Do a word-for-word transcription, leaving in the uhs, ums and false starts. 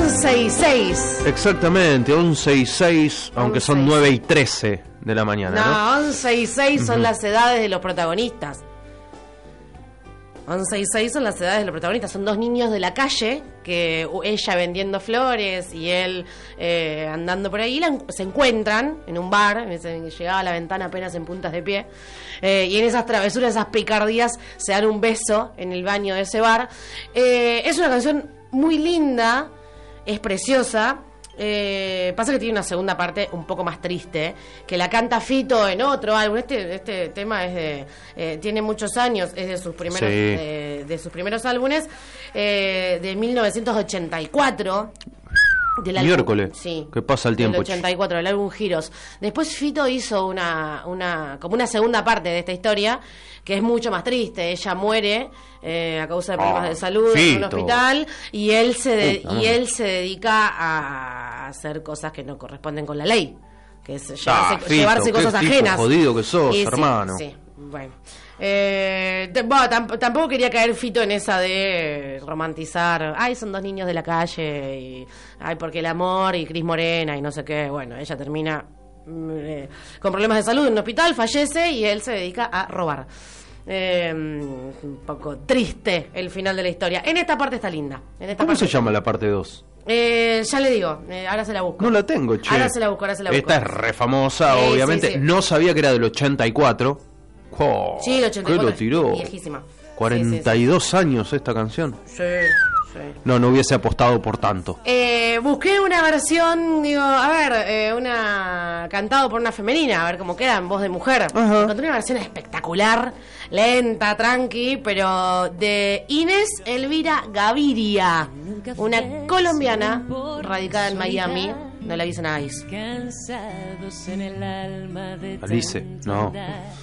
once y seis. Exactamente, once y seis, aunque son nueve y trece de la mañana, ¿no? No, once y seis son uh-huh. las edades de los protagonistas. once y seis son las edades de los protagonistas. Son dos niños de la calle, que ella vendiendo flores y él eh, andando por ahí. La, se encuentran en un bar, llegaba a la ventana apenas en puntas de pie. Eh, y en esas travesuras, esas picardías, se dan un beso en el baño de ese bar. Eh, es una canción muy linda, es preciosa. Eh, pasa que tiene una segunda parte un poco más triste, que la canta Fito en otro álbum. Este este tema es de eh, tiene muchos años, es de sus primeros sí. eh, de sus primeros álbumes, eh, de mil novecientos ochenta y cuatro. Del álbum, miércoles, sí, que pasa el tiempo. Del ochenta y cuatro, el álbum Giros. Después Fito hizo una, una como una segunda parte de esta historia, que es mucho más triste. Ella muere eh, a causa de problemas oh, de salud Fito. en un hospital, y él se de, uh, y él se dedica a hacer cosas que no corresponden con la ley, que es llevarse, ah, Fito, llevarse cosas qué tipo ajenas. Jodido que sos, y, hermano. Sí, sí, bueno. Eh, t- bueno, tamp- tampoco quería caer Fito en esa de romantizar, ay, son dos niños de la calle, y ay, porque el amor, y Cris Morena, y no sé qué. Bueno, ella termina mm, eh, con problemas de salud en un hospital, fallece, y él se dedica a robar. Eh, un poco triste el final de la historia. En esta parte está linda. En esta ¿Cómo parte se llama la parte dos? Eh, ya le digo, eh, ahora se la busco. No la tengo, che. Ahora se la busco, ahora se la busco. Esta es re famosa, Sí, obviamente. sí, sí. No sabía que era del ochenta y cuatro. Oh, Sí, el ochenta y cuatro. ¿qué lo tiró? Viejísima. cuarenta y dos años esta canción. Sí, sí. No, no hubiese apostado por tanto. Eh, busqué una versión, digo, a ver, eh, una cantado por una femenina, a ver cómo queda en voz de mujer. Ajá. Encontré una versión espectacular, lenta, tranqui, pero de Inés Elvira Gaviria, una colombiana radicada en Miami. No la dicen a Ice. Alice, no.